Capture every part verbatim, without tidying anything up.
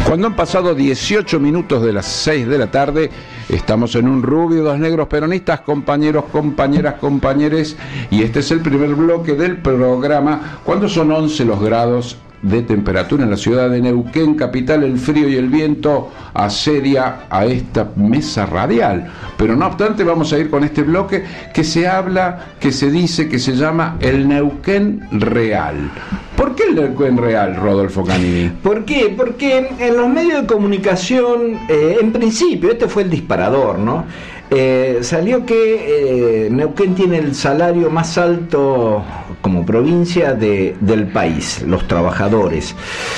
Cuando han pasado dieciocho minutos de las seis de la tarde, estamos en un Rubio, dos negros peronistas, compañeros, compañeras, compañeres, y este es el primer bloque del programa, cuando son once los grados de temperatura en la ciudad de Neuquén, capital. El frío y el viento asedia a esta mesa radial, pero no obstante vamos a ir con este bloque que se habla, que se dice, que se llama el Neuquén real. ¿Por qué el Neuquén real, Rodolfo Canini? ¿Por qué? Porque en los medios de comunicación, eh, en principio, este fue el disparador, ¿no? Eh, salió que eh, Neuquén tiene el salario más alto como provincia de, del país, los trabajadores.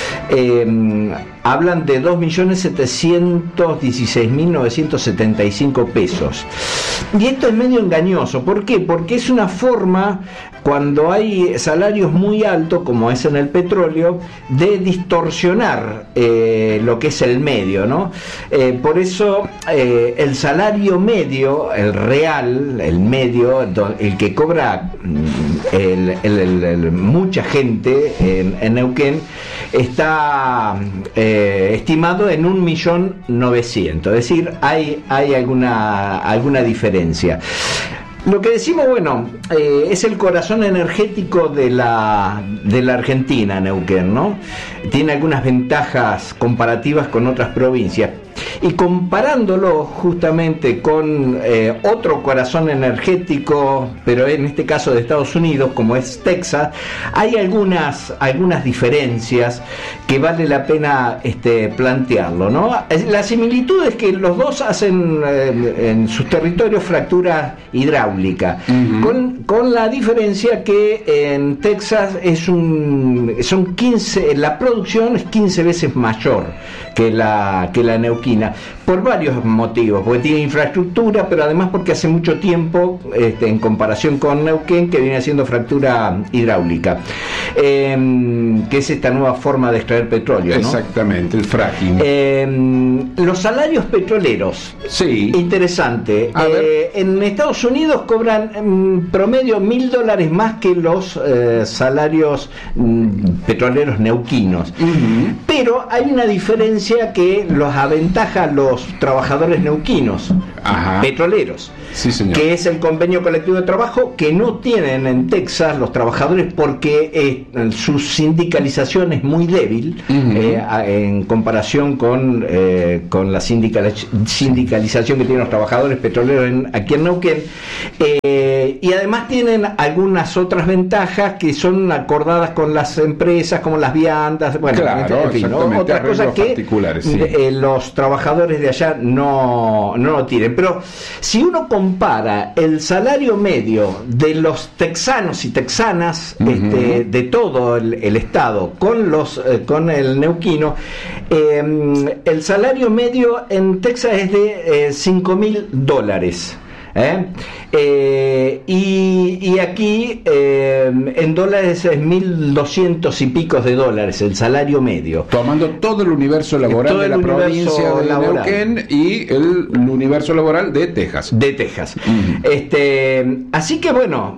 Eh, hablan de dos millones setecientos dieciséis mil novecientos setenta y cinco pesos. Y esto es medio engañoso. ¿Por qué? Porque es una forma, cuando hay salarios muy altos, como es en el petróleo, de distorsionar eh, lo que es el medio, ¿no? Eh, por eso eh, el salario medio, el real, el medio, el que cobra el, el, el, el, mucha gente en, en Neuquén, está eh, estimado en un millón novecientos. Es decir, hay, hay alguna, alguna diferencia. Lo que decimos, bueno, eh, es el corazón energético de la, de la Argentina, Neuquén, ¿no? Tiene algunas ventajas comparativas con otras provincias. Y comparándolo justamente con eh, otro corazón energético, pero en este caso de Estados Unidos, como es Texas, hay algunas, algunas diferencias que vale la pena este, plantearlo, ¿no? La similitud es que los dos hacen eh, en sus territorios fractura hidráulica, uh-huh. con, con la diferencia que en Texas es un, son quince, la producción es quince veces mayor que la, que la neuquina, por varios motivos, porque tiene infraestructura, pero además porque hace mucho tiempo, este, en comparación con Neuquén, que viene haciendo fractura hidráulica, eh, que es esta nueva forma de extraer petróleo, ¿no? Exactamente, el fracking. Eh, los salarios petroleros, sí, interesante. Eh, en Estados Unidos cobran en promedio mil dólares más que los eh, salarios mm, petroleros neuquinos, uh-huh. Pero hay una diferencia que los aventaja a los trabajadores neuquinos, ajá, petroleros, sí, señor, que es el convenio colectivo de trabajo que no tienen en Texas los trabajadores porque eh, su sindicalización es muy débil, uh-huh. eh, en comparación con, eh, con la sindical, sindicalización que tienen los trabajadores petroleros en, aquí en Neuquén, eh, y además tienen algunas otras ventajas que son acordadas con las empresas, como las viandas, bueno, claro, en fin, ¿no? Otras cosas que sí. eh, los trabajadores de allá no, no lo tienen. Pero si uno compara el salario medio de los texanos y texanas, uh-huh. este, de todo el, el estado con los eh, con el neuquino, eh, el salario medio en Texas es de eh, cinco mil dólares. ¿Eh? Eh, y, y aquí eh, en dólares es mil doscientos y picos de dólares el salario medio, tomando todo el universo laboral todo de la provincia de laboral. Neuquén y el, el universo laboral de Texas de Texas uh-huh. este, así que bueno,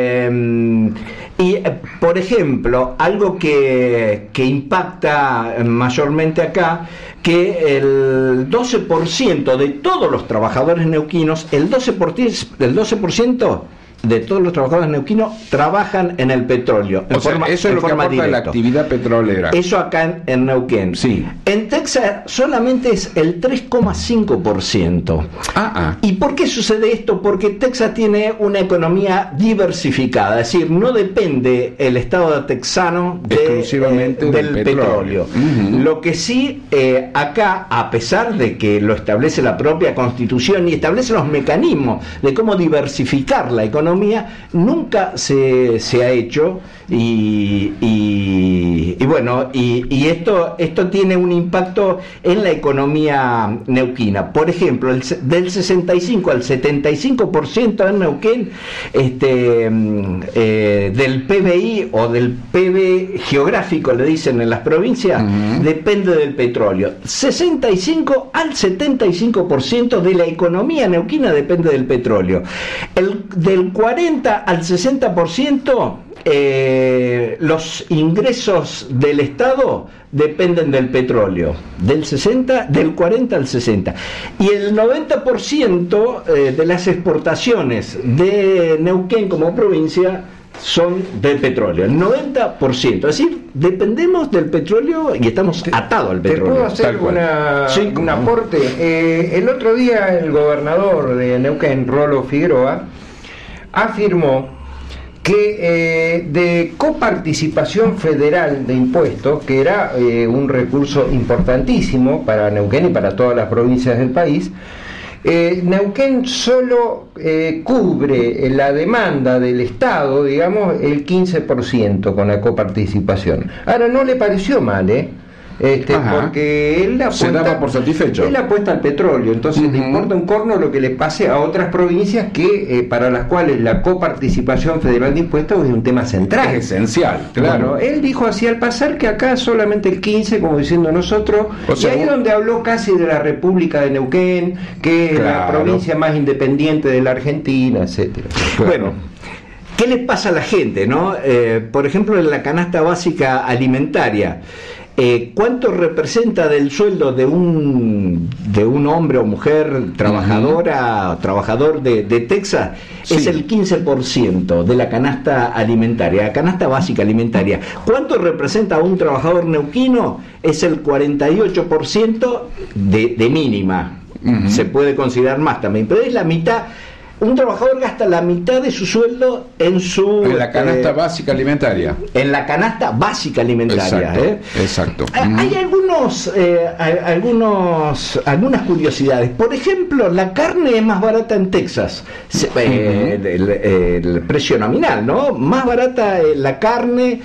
eh, y por ejemplo algo que, que impacta mayormente acá, que el doce por ciento de todos los trabajadores neuquinos, el doce por ciento, el doce por ciento de todos los trabajadores neuquinos trabajan en el petróleo. En o sea, forma, eso es en lo que aporta la actividad petrolera. Eso acá en, en Neuquén. Sí. En Texas solamente es el tres coma cinco por ciento. Ah, ah. ¿Y por qué sucede esto? Porque Texas tiene una economía diversificada, es decir, no depende el estado texano de, exclusivamente eh, del, del petróleo. petróleo. Uh-huh. Lo que sí, eh, acá, a pesar de que lo establece la propia Constitución y establece los mecanismos de cómo diversificar la economía, nunca se, se ha hecho y, y, y bueno, y, y esto, esto tiene un impacto en la economía neuquina. Por ejemplo, el, del sesenta y cinco al setenta y cinco por ciento en Neuquén, este, eh, del P B I o del P I B geográfico, le dicen en las provincias, uh-huh. depende del petróleo. sesenta y cinco al setenta y cinco por ciento de la economía neuquina depende del petróleo. El, del cuarenta al sesenta por ciento eh, los ingresos del Estado dependen del petróleo, del sesenta, del cuarenta al sesenta, y el noventa por ciento eh, de las exportaciones de Neuquén como provincia son del petróleo, el noventa por ciento. Es decir, dependemos del petróleo y estamos atados al petróleo. ¿Te puedo hacer una, sí, un aporte? Eh, el otro día el gobernador de Neuquén, Rolo Figueroa, afirmó que eh, de coparticipación federal de impuestos, que era eh, un recurso importantísimo para Neuquén y para todas las provincias del país, Eh, Neuquén solo eh, cubre la demanda del Estado, digamos, el quince por ciento con la coparticipación. Ahora, no le pareció mal, ¿eh? Este, porque él apuesta, se daba por satisfecho. Él apuesta al petróleo, entonces uh-huh. le importa un corno lo que le pase a otras provincias que eh, para las cuales la coparticipación federal de impuestos es un tema central. Es esencial, claro. Bueno, él dijo así al pasar que acá solamente el quince, como diciendo nosotros, o sea, y ahí es donde habló casi de la República de Neuquén, que es claro. la provincia más independiente de la Argentina, etcétera. Claro. Bueno, ¿qué les pasa a la gente, no? Eh, por ejemplo, en la canasta básica alimentaria, Eh, ¿cuánto representa del sueldo de un de un hombre o mujer trabajadora, uh-huh. trabajador de, de Texas? Sí. Es el quince por ciento de la canasta alimentaria, la canasta básica alimentaria. ¿Cuánto representa un trabajador neuquino? Es el cuarenta y ocho por ciento de, de mínima. Uh-huh. Se puede considerar más también, pero es la mitad. Un trabajador gasta la mitad de su sueldo en su... En la canasta eh, básica alimentaria. En la canasta básica alimentaria. Exacto. ¿eh? exacto. Hay algunos, eh, algunos, algunas curiosidades. Por ejemplo, la carne es más barata en Texas. Se, eh, uh-huh. el, el precio nominal, ¿no? Más barata la carne,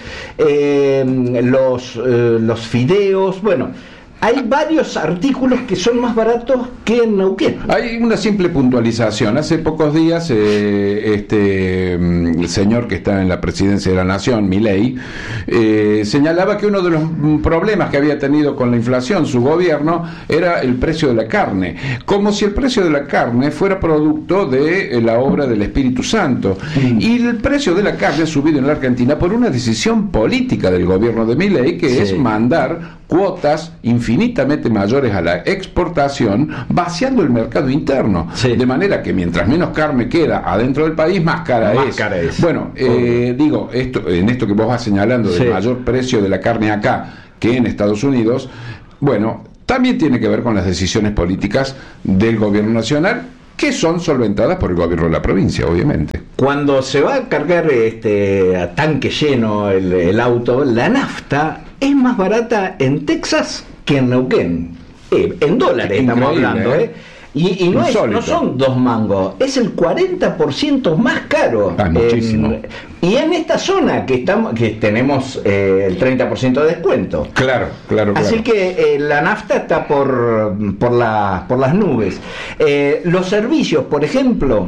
eh, los, eh, los fideos, bueno... Hay varios artículos que son más baratos que en Neuquén. Hay una simple puntualización. Hace pocos días, eh, este el señor que está en la presidencia de la Nación, Milei, eh, señalaba que uno de los problemas que había tenido con la inflación su gobierno era el precio de la carne. Como si el precio de la carne fuera producto de la obra del Espíritu Santo. Mm. Y el precio de la carne ha subido en la Argentina por una decisión política del gobierno de Milei, que sí. es mandar cuotas infinitamente mayores a la exportación, vaciando el mercado interno, sí. de manera que mientras menos carne queda adentro del país, más cara, más es. cara es. Bueno, eh, digo, esto, en esto que vos vas señalando del sí. mayor precio de la carne acá que en Estados Unidos, bueno, también tiene que ver con las decisiones políticas del gobierno nacional, que son solventadas por el gobierno de la provincia, obviamente. Cuando se va a cargar este a tanque lleno el, el auto, la nafta es más barata en Texas que en Neuquén. Eh, en dólares Increíble, estamos hablando, ¿eh? Y, y no, es, no son dos mangos, es el cuarenta por ciento más caro. Ah, muchísimo. En, y en esta zona que estamos que tenemos eh, el treinta por ciento de descuento. Claro, claro, Así claro. que eh, la nafta está por, por, la, por las nubes. Eh, los servicios, por ejemplo...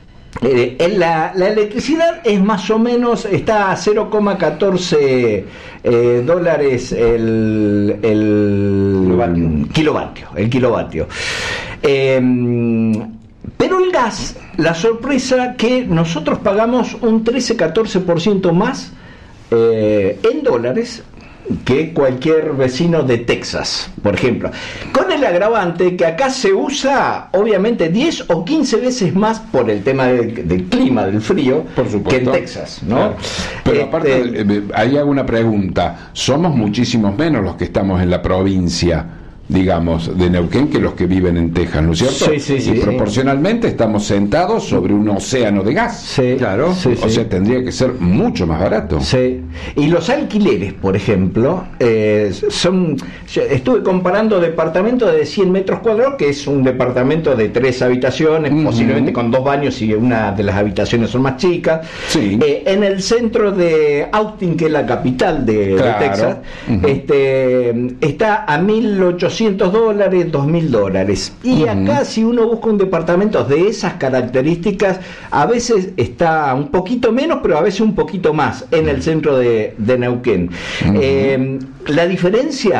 Eh, en la, la electricidad es más o menos, está a cero coma catorce eh, dólares el, el kilovatio. kilovatio, el kilovatio. Eh, pero el gas, la sorpresa que nosotros pagamos un trece a catorce por ciento más eh, en dólares que cualquier vecino de Texas, por ejemplo, con el agravante que acá se usa obviamente diez o quince veces más por el tema del, del clima, del frío, por supuesto, que en Texas, ¿no? Claro. Pero este, aparte, ahí hago una pregunta, somos muchísimos menos los que estamos en la provincia, digamos, de Neuquén que los que viven en Texas, ¿no es cierto? Sí, sí, sí. Y proporcionalmente estamos sentados sobre un océano de gas. Sí, claro. Sí, o sí. sea, tendría que ser mucho más barato. Sí. Y los alquileres, por ejemplo, eh, son... Estuve comparando departamentos de cien metros cuadrados, que es un departamento de tres habitaciones, uh-huh. posiblemente con dos baños y una de las habitaciones son más chicas. Sí. Eh, en el centro de Austin, que es la capital de, claro. de Texas, uh-huh. este, está a mil ochocientos dólares, dos mil dólares. Y uh-huh. acá, si uno busca un departamento de esas características, a veces está un poquito menos, pero a veces un poquito más en el centro de, de Neuquén. Uh-huh. Eh, la diferencia que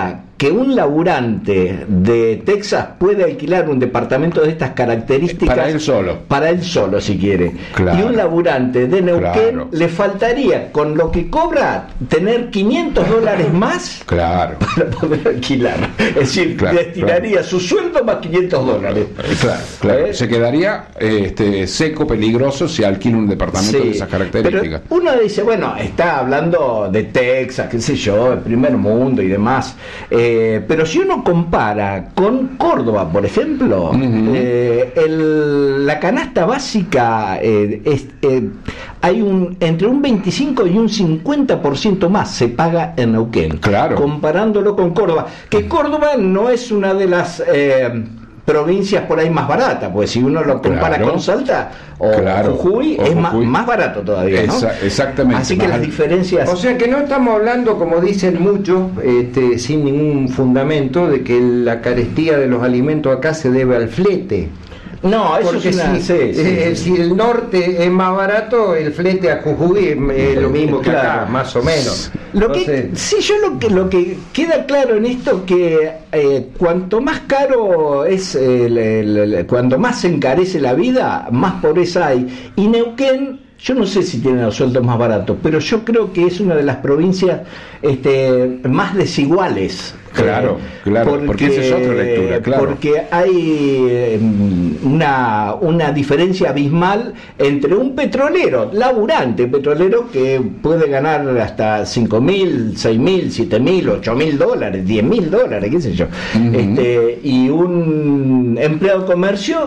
que un laburante de Texas puede alquilar un departamento de estas características para él solo, para él solo si quiere, claro. Y un laburante de Neuquén, claro, le faltaría con lo que cobra tener quinientos dólares más, claro, para poder alquilar, es decir, claro, destinaría claro. su sueldo más quinientos dólares, claro, claro. ¿Eh? Se quedaría este, seco, peligroso si alquila un departamento sí, de esas características. Pero uno dice, bueno, está hablando de Texas, qué sé yo, el primer mundo y demás, eh, pero si uno compara con Córdoba, por ejemplo, uh-huh. eh, el, la canasta básica eh, es, eh, hay un entre un veinticinco y un cincuenta por ciento más se paga en Neuquén, claro, comparándolo con Córdoba, que Córdoba no es una de las eh, provincias por ahí más barata, pues si uno lo compara claro. con Salta o claro. Jujuy, o es Jujuy. Más, más barato todavía, ¿no? Esa, exactamente. Así que las diferencias... O sea que no estamos hablando, como dicen muchos, este, sin ningún fundamento, de que la carestía de los alimentos acá se debe al flete. No, eso porque es una, si, sí, sí, eh, sí. si el norte es más barato, el flete a Jujuy es lo mismo que claro. acá, más o menos. Lo que, Entonces, sí, yo lo que lo que queda claro en esto que eh, cuanto más caro es, el, el, el, cuando más se encarece la vida, más pobreza hay. Y Neuquén, yo no sé si tiene los sueldos más baratos, pero yo creo que es una de las provincias este, más desiguales. Claro, claro, porque, porque esa es otra lectura, claro. Porque hay una, una diferencia abismal entre un petrolero, laburante petrolero, que puede ganar hasta cinco mil, seis mil, siete mil, ocho mil dólares, diez mil dólares, qué sé yo, uh-huh. este, y un empleado de comercio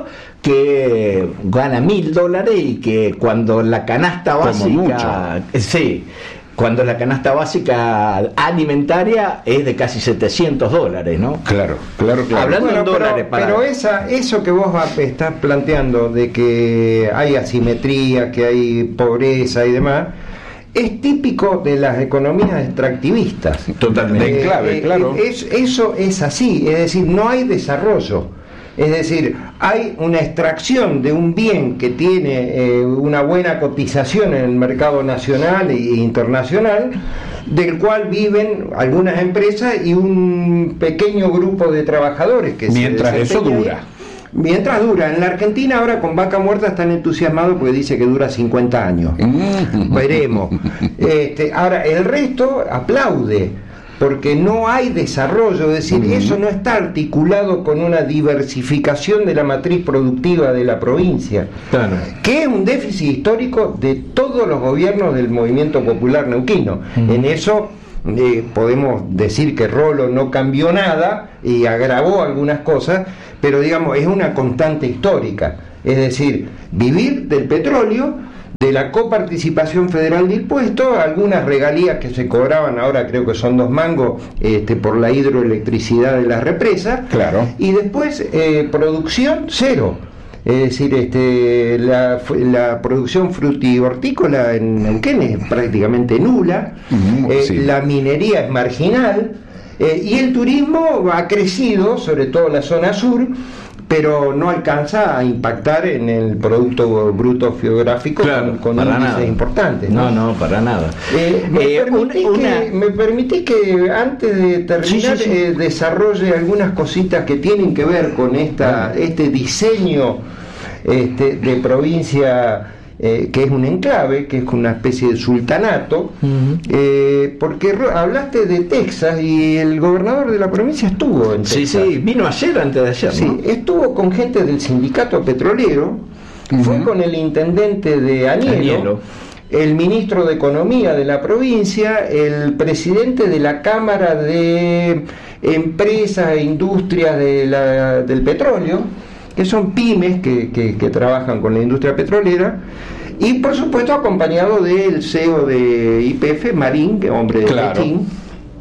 que gana mil dólares y que cuando la canasta básica... Sí, cuando la canasta básica alimentaria es de casi setecientos dólares, ¿no? Claro, claro, claro. Hablando bueno, en dólares. Pero, para... pero esa, eso que vos estás planteando de que hay asimetría, que hay pobreza y demás, es típico de las economías extractivistas. Totalmente. Eh, clave, eh, claro. Es, eso es así, es decir, no hay desarrollo. Es decir, hay una extracción de un bien que tiene eh, una buena cotización en el mercado nacional e internacional, del cual viven algunas empresas y un pequeño grupo de trabajadores que mientras se eso dura. Mientras dura. En la Argentina ahora con Vaca Muerta están entusiasmados porque dice que dura cincuenta años. Veremos. Este, ahora, el resto aplaude, porque no hay desarrollo, es decir, uh-huh. eso no está articulado con una diversificación de la matriz productiva de la provincia, claro. que es un déficit histórico de todos los gobiernos del movimiento popular neuquino. Uh-huh. En eso eh, podemos decir que Rolo no cambió nada y agravó algunas cosas, pero digamos, es una constante histórica, es decir, vivir del petróleo, de la coparticipación federal de impuestos, algunas regalías que se cobraban, ahora creo que son dos mangos este, por la hidroelectricidad de las represas, claro. y después eh, producción cero. Es decir, este, la, la producción fruti-hortícola en Neuquén es prácticamente nula, mm, eh, sí. la minería es marginal, eh, y el turismo ha crecido, sobre todo en la zona sur, pero no alcanza a impactar en el Producto Bruto Geográfico claro, con, con índices nada. importantes. ¿no? no, no, para nada. Eh, ¿me, eh, permitís una... que, ¿Me permitís que antes de terminar sí, sí, sí. Eh, desarrolle algunas cositas que tienen que ver con esta bueno. este diseño este, de provincia... Eh, que es un enclave, que es una especie de sultanato, uh-huh. eh, porque hablaste de Texas y el gobernador de la provincia estuvo en Texas. Sí, sí, vino ayer, antes de ayer, sí, ¿no? Estuvo con gente del sindicato petrolero, uh-huh. fue con el intendente de Anielo, Anielo, el ministro de Economía de la provincia, el presidente de la Cámara de Empresas e Industrias de la, del Petróleo, que son pymes que, que, que trabajan con la industria petrolera, y por supuesto acompañado del C E O de Y P F, Marín, que hombre de claro. Pekín.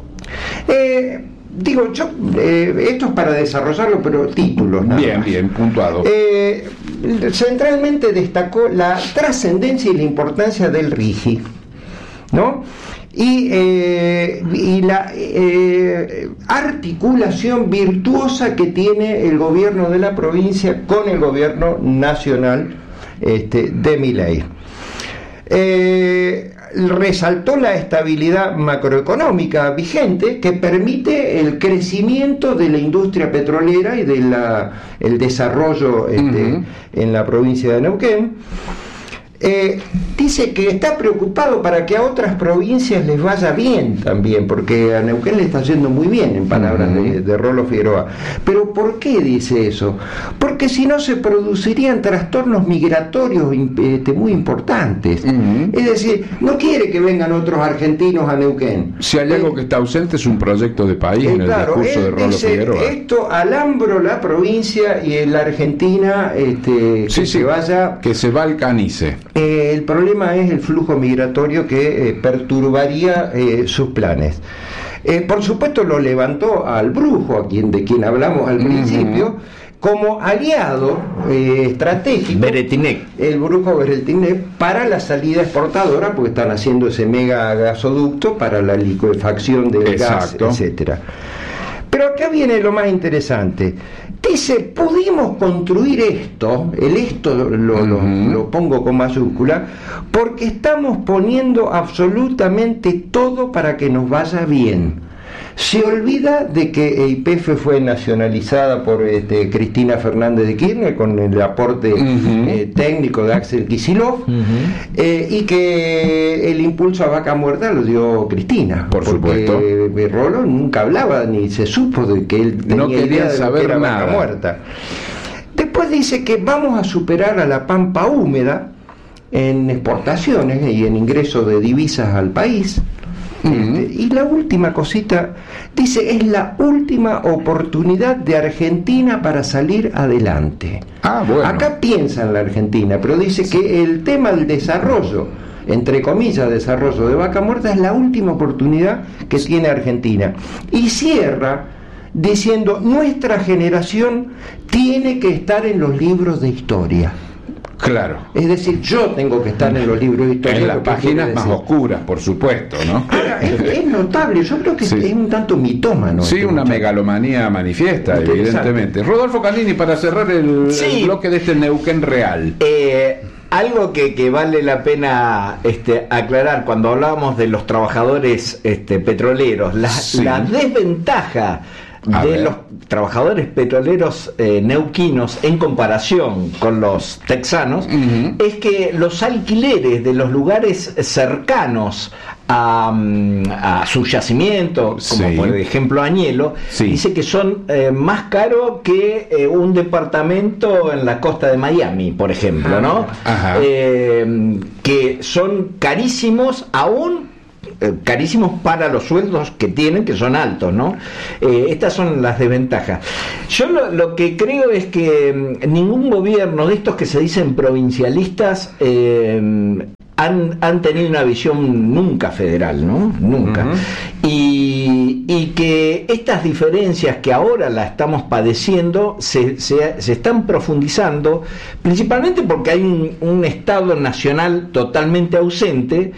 Eh, digo, yo, eh, esto es para desarrollarlo, pero títulos. Nada bien, más. bien, puntuado. Eh, centralmente destacó la trascendencia y la importancia del RIGI, ¿no? Y, eh, y la eh, articulación virtuosa que tiene el gobierno de la provincia con el gobierno nacional este, de Milei. Eh, resaltó la estabilidad macroeconómica vigente que permite el crecimiento de la industria petrolera y del de desarrollo este, uh-huh. en la provincia de Neuquén. Eh, dice que está preocupado para que a otras provincias les vaya bien también, porque a Neuquén le está yendo muy bien, en palabras uh-huh. de, de Rolo Figueroa. Pero ¿por qué dice eso? Porque si no se producirían trastornos migratorios este, muy importantes. Uh-huh. Es decir, no quiere que vengan otros argentinos a Neuquén. Si hay algo eh, que está ausente es un proyecto de país eh, en el claro, discurso de Rolo dice, Figueroa. Esto alambro la provincia y en la Argentina este, sí, que sí, se vaya, que se balcanice. Eh, el problema es el flujo migratorio que eh, perturbaría eh, sus planes. Eh, por supuesto lo levantó al brujo, a quien de quien hablamos al uh-huh. principio, como aliado eh, estratégico. Beretinec. El brujo Beretinec para la salida exportadora, porque están haciendo ese mega gasoducto para la licuefacción del Exacto. gas, etcétera. Pero acá viene lo más interesante. Dice, pudimos construir esto, el esto lo, lo, uh-huh. lo, lo pongo con mayúscula, porque estamos poniendo absolutamente todo para que nos vaya bien. Se olvida de que Y P F fue nacionalizada por este, Cristina Fernández de Kirchner con el aporte uh-huh. eh, técnico de Axel Kicillof uh-huh. eh, y que el impulso a Vaca Muerta lo dio Cristina. Por supuesto. Eh, Rolo nunca hablaba ni se supo de que él tenía no quería idea de saber que era nada. Vaca Muerta. Después dice que vamos a superar a la pampa húmeda en exportaciones y en ingresos de divisas al país. Uh-huh. Este, y la última cosita, dice, es la última oportunidad de Argentina para salir adelante. Ah, bueno. Acá piensa en la Argentina, pero dice que el tema del desarrollo, entre comillas, desarrollo de Vaca Muerta, es la última oportunidad que tiene Argentina. Y cierra diciendo, nuestra generación tiene que estar en los libros de historia. Claro. Es decir, yo tengo que estar en los libros de historia. En las páginas más oscuras, por supuesto, ¿no? Ahora, es, es notable, yo creo que sí. es un tanto mitómano. Sí, este una muchacho. megalomanía manifiesta, evidentemente. Rodolfo Canini, para cerrar el, sí. el bloque de este Neuquén Real. Eh... Algo que, que vale la pena este, aclarar cuando hablábamos de los trabajadores este, petroleros, la, sí. la desventaja A de ver. los trabajadores petroleros eh, neuquinos en comparación con los texanos uh-huh. es que los alquileres de los lugares cercanos a, a su yacimiento, como sí. por ejemplo Añelo, sí. dice que son eh, más caros que eh, un departamento en la costa de Miami, por ejemplo, ¿no? Ajá. Eh, que son carísimos aún Eh, carísimos para los sueldos que tienen, que son altos, ¿no? Eh, estas son las desventajas. Yo lo, lo que creo es que eh, ningún gobierno de estos que se dicen provincialistas eh, han, han tenido una visión nunca federal, ¿no? Nunca. Uh-huh. Y, y que estas diferencias que ahora las estamos padeciendo se, se, se están profundizando, principalmente porque hay un, un Estado nacional totalmente ausente,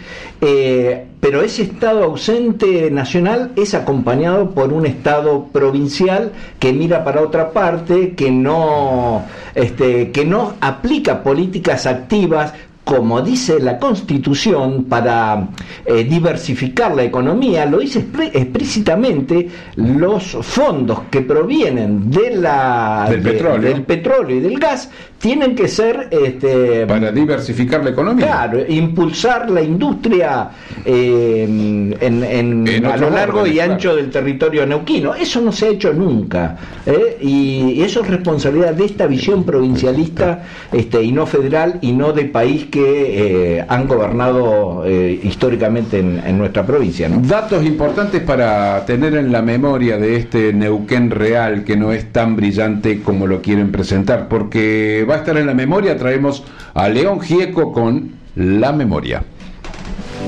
eh, pero ese Estado ausente nacional es acompañado por un Estado provincial que mira para otra parte, que no, este, que no aplica políticas activas, como dice la Constitución, para eh, diversificar la economía. Lo dice explícitamente, los fondos que provienen de la, del, de, petróleo. del petróleo y del gas tienen que ser este, para diversificar la economía. Claro, impulsar la industria eh, en, en, en a lo largo orden, y ancho claro. del territorio neuquino. Eso no se ha hecho nunca, ¿eh? y eso es responsabilidad de esta visión provincialista este, y no federal y no de país que eh, han gobernado eh, históricamente en, en nuestra provincia, ¿no? Datos importantes para tener en la memoria de este Neuquén Real, que no es tan brillante como lo quieren presentar, porque va a estar en la memoria. Traemos a León Gieco con La Memoria.